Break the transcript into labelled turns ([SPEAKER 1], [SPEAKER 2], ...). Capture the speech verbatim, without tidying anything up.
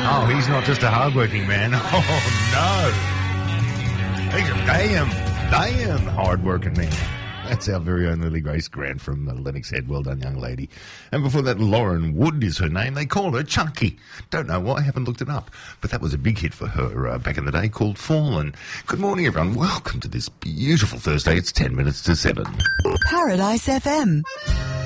[SPEAKER 1] Oh, he's not just a hard-working man. Oh, no. He's a damn, damn hard-working man. That's our very own Lily Grace Grant from uh, Lennox Head. Well done, young lady. And before that, Lauren Wood is her name. They call her Chunky. Don't know why, I haven't looked it up. But that was a big hit for her uh, back in the day called Fallen. Good morning, everyone. Welcome to this beautiful Thursday. It's ten minutes to seven.
[SPEAKER 2] Paradise F M.